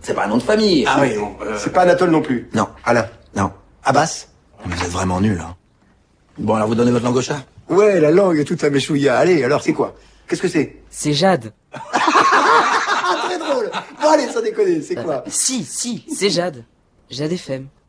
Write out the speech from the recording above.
C'est pas un nom de famille. Ah oui, bon, c'est pas Anatole non plus. Non. Alain. Non. Abbas. Mais vous êtes vraiment nuls, hein. Bon, alors vous donnez votre langue au chat? Ouais, la langue et toute la méchouilla. Allez, alors c'est quoi? Qu'est-ce que c'est? C'est Jade. Ah, très drôle. Bon allez, sans déconner, c'est quoi? Si, c'est Jade. Jade FM.